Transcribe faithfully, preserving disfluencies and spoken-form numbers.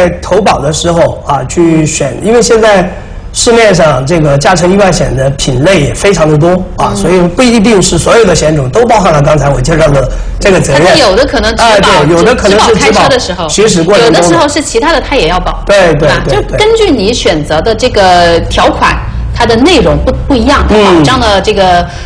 在投保的时候啊去选，因为现在市面上这个驾车意外险的品类也非常的多啊，嗯、所以不一定是所有的险种都包含了刚才我介绍的这个责任。 它有的可能只保、 哎、对，有的可能是开车的时候， 行驶过程中， 有的时候是其他的它也要保。 对对 对, 对， 就根据你选择的这个条款，它的内容不不一样，它保障了这个。